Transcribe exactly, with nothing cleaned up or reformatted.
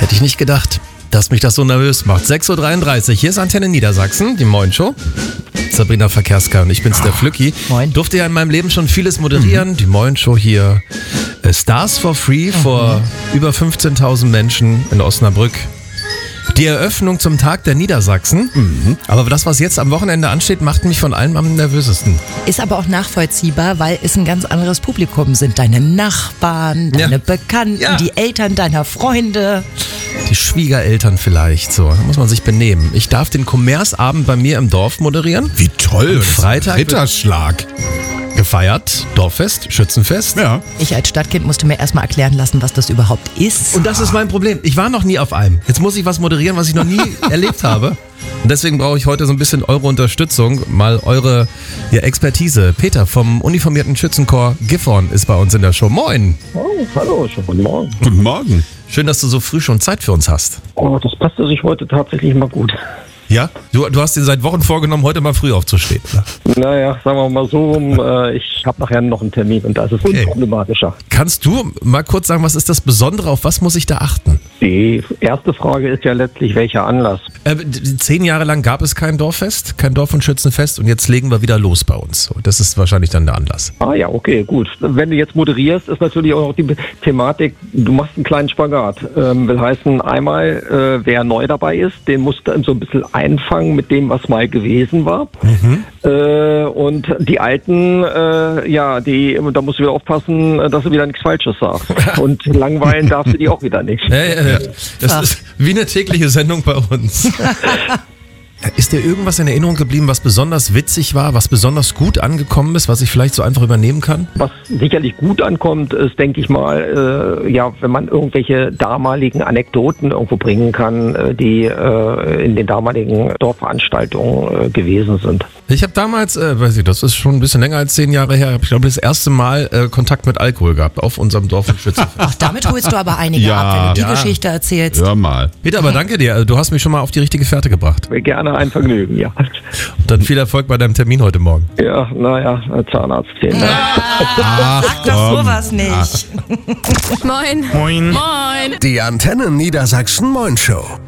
Hätte ich nicht gedacht, dass mich das so nervös macht. sechs Uhr dreiunddreißig, hier ist Antenne Niedersachsen, die Moin-Show. Sabrina Verkehrska und ich bin's, der Flücki. Moin. Durfte ja in meinem Leben schon vieles moderieren. Mhm. Die Moin-Show hier. Äh, Stars for Free mhm. vor über fünfzehntausend Menschen in Osnabrück. Die Eröffnung zum Tag der Niedersachsen. Mhm. Aber das, was jetzt am Wochenende ansteht, macht mich von allem am nervösesten. Ist aber auch nachvollziehbar, weil es ein ganz anderes Publikum sind. Deine Nachbarn, deine ja. Bekannten, ja. die Eltern deiner Freunde. Die Schwiegereltern vielleicht, so. Da muss man sich benehmen. Ich darf den Kommerzabend bei mir im Dorf moderieren. Wie toll. Freitag. Ritterschlag. Gefeiert, Dorffest, Schützenfest. Ja. Ich als Stadtkind musste mir erstmal erklären lassen, was das überhaupt ist. Und das ist mein Problem. Ich war noch nie auf einem. Jetzt muss ich was moderieren, was ich noch nie erlebt habe. Und deswegen brauche ich heute so ein bisschen eure Unterstützung, mal eure ja, Expertise. Peter vom uniformierten Schützenchor Gifhorn ist bei uns in der Show. Moin. Oh, hallo, schönen guten Morgen. Guten Morgen. Schön, dass du so früh schon Zeit für uns hast. Oh, das passte sich heute tatsächlich mal gut. Ja? Du, du hast dir seit Wochen vorgenommen, heute mal früh aufzustehen. Naja, sagen wir mal so, äh, ich habe nachher noch einen Termin und das ist okay. Unproblematischer. Kannst du mal kurz sagen, was ist das Besondere, auf was muss ich da achten? Die erste Frage ist ja letztlich, welcher Anlass? Äh, zehn Jahre lang gab es kein Dorffest, kein Dorf- und Schützenfest und jetzt legen wir wieder los bei uns. Das ist wahrscheinlich dann der Anlass. Ah ja, okay, gut. Wenn du jetzt moderierst, ist natürlich auch noch die Thematik, du machst einen kleinen Spagat. Ähm, will heißen, einmal, äh, wer neu dabei ist, den musst du so ein bisschen einfangen mit dem, was mal gewesen war. Mhm. Äh, und die Alten, äh, ja, die, da musst du wieder aufpassen, dass du wieder nichts Falsches sagst. Und langweilen darfst du die auch wieder nicht. Ja, ja, ja. Das Ach. ist wie eine tägliche Sendung bei uns. Ist dir irgendwas in Erinnerung geblieben, was besonders witzig war, was besonders gut angekommen ist, was ich vielleicht so einfach übernehmen kann? Was sicherlich gut ankommt, ist, denke ich mal, äh, ja, wenn man irgendwelche damaligen Anekdoten irgendwo bringen kann, äh, die äh, in den damaligen Dorfveranstaltungen äh, gewesen sind. Ich habe damals, äh, weiß ich, das ist schon ein bisschen länger als zehn Jahre her, ich glaube das erste Mal äh, Kontakt mit Alkohol gehabt auf unserem Dorf- und Schützenfest. Ach, damit holst du aber einige ja, ab, wenn du die ja. Geschichte erzählst. Hör mal. Peter, aber danke dir, du hast mich schon mal auf die richtige Fährte gebracht. Gerne ein Vergnügen, ja. Und dann viel Erfolg bei deinem Termin heute Morgen. Ja, naja, Zahnarzttermin. Ne? Ah, sag doch sowas nicht. Moin. Moin. Moin. Die Antenne Niedersachsen Moin Show.